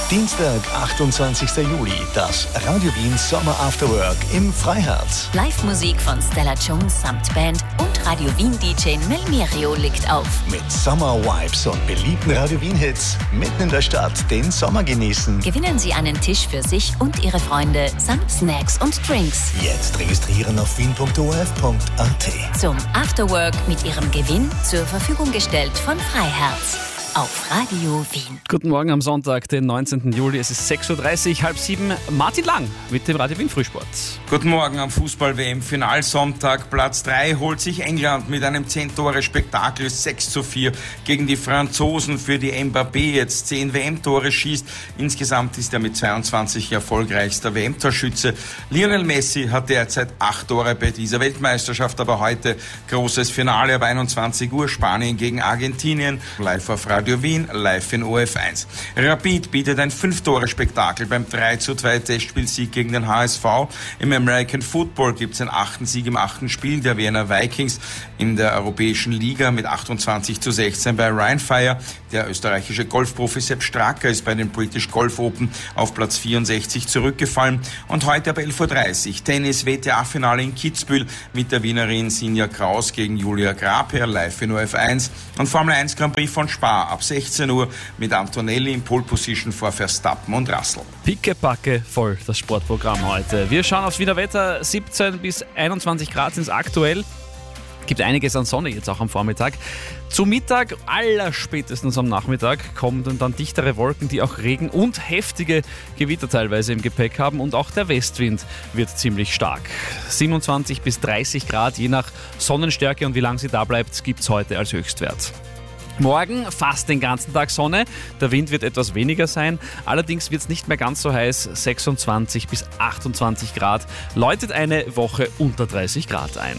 Dienstag, 28. Juli, das Radio Wien Sommer After Work im Freiherz. Live-Musik von Stella Jones samt Band und Radio Wien-DJ Melmerio legt auf. Mit Sommer-Vibes und beliebten Radio Wien-Hits mitten in der Stadt den Sommer genießen. Gewinnen Sie einen Tisch für sich und Ihre Freunde samt Snacks und Drinks. Jetzt registrieren auf wien.orf.at. Zum Afterwork mit Ihrem Gewinn zur Verfügung gestellt von Freiherz. Auf Radio Wien. Guten Morgen am Sonntag, den 19. Juli. Es ist 6.30 Uhr, 6:30. Martin Lang mit dem Radio Wien Frühsport. Guten Morgen am Fußball-WM-Finalsonntag. Platz 3 holt sich England mit einem 10-Tore-Spektakel 6:4 gegen die Franzosen. Für die Mbappé jetzt 10 WM-Tore schießt. Insgesamt ist er mit 22 erfolgreichster WM-Torschütze. Lionel Messi hat derzeit 8 Tore bei dieser Weltmeisterschaft. Aber heute großes Finale ab 21 Uhr. Spanien gegen Argentinien. Live auf Radio Wien, live in ORF1. Rapid bietet ein 5-Tore-Spektakel beim 3:2 Testspielsieg gegen den HSV. Im American Football gibt es den 8. Sieg im 8. Spiel der Vienna Vikings. In der Europäischen Liga mit 28:16 bei Rheinfire. Der österreichische Golfprofi Sepp Stracker ist bei den British Golf Open auf Platz 64 zurückgefallen. Und heute ab 11:30 Uhr Tennis-WTA-Finale in Kitzbühel mit der Wienerin Sinja Kraus gegen Julia Grabherr, live in ORF1. Und Formel 1 Grand Prix von Spa ab 16 Uhr mit Antonelli in Pole Position vor Verstappen und Russell. Pickepacke voll das Sportprogramm heute. Wir schauen aufs Wiener Wetter. 17 bis 21 Grad sind es aktuell. Gibt einiges an Sonne jetzt auch am Vormittag. Zu Mittag, allerspätestens am Nachmittag, kommen dann dichtere Wolken, die auch Regen und heftige Gewitter teilweise im Gepäck haben. Und auch der Westwind wird ziemlich stark. 27 bis 30 Grad, je nach Sonnenstärke und wie lange sie da bleibt, gibt es heute als Höchstwert. Morgen fast den ganzen Tag Sonne, der Wind wird etwas weniger sein, allerdings wird es nicht mehr ganz so heiß, 26 bis 28 Grad, läutet eine Woche unter 30 Grad ein.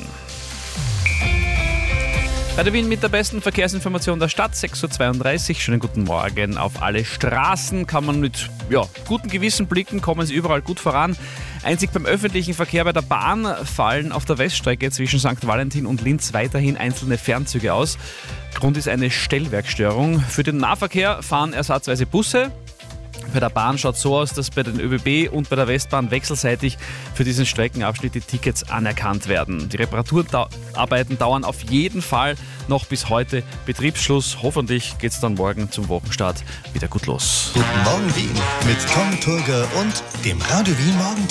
Radio Wien mit der besten Verkehrsinformation der Stadt, 6.32 Uhr. Schönen guten Morgen. Auf alle Straßen kann man mit gutem Gewissen blicken, kommen sie überall gut voran. Einzig beim öffentlichen Verkehr bei der Bahn fallen auf der Weststrecke zwischen St. Valentin und Linz weiterhin einzelne Fernzüge aus. Grund ist eine Stellwerkstörung. Für den Nahverkehr fahren ersatzweise Busse. Bei der Bahn schaut es so aus, dass bei den ÖBB und bei der Westbahn wechselseitig für diesen Streckenabschnitt die Tickets anerkannt werden. Die Reparaturarbeiten dauern auf jeden Fall noch bis heute Betriebsschluss. Hoffentlich geht es dann morgen zum Wochenstart wieder gut los. Guten Morgen Wien mit Tom Turger und dem Radio Wien Morgen.